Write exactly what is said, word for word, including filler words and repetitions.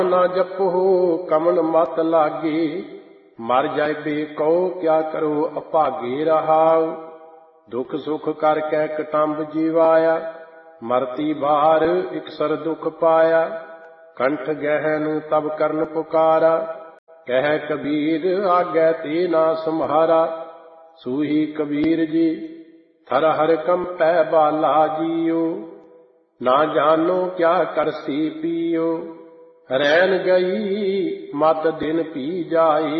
ਨਾ ਜਪੋ ਕਮਨ ਮਤ ਲਾਗੇ, ਮਰ ਜਾਏ ਬੇ ਕਉ ਕਿਆ ਕਰੋ ਅਭਾਗੇ ਰਹਾਉ। ਦੁਖ ਸੁਖ ਕਰ ਕੈ ਕਟੰਬ ਜੀਵਾਇਆ, ਮਰਤੀ ਬਾਰ ਇਕਸਰ ਦੁਖ ਪਾਇਆ। ਕੰਠ ਗਹਿਨ ਤਬ ਕਰਨ ਪੁਕਾਰਾ, ਕਹਿ ਕਬੀਰ ਆਗੈ ਤੇ ਨਾ ਸੰਭਾਰਾ। ਸੂਹੀ ਕਬੀਰ ਜੀ ਥਰ ਹਰ ਕੰਪੈ ਬਾਲਾ ਜੀਓ, ਨਾ ਜਾਨੋ ਕਿਆ ਕਰਸੀ ਪੀਓ। ਰੈਣ ਗਈ ਮਤ ਦਿਨ ਪੀ ਜਾਏ,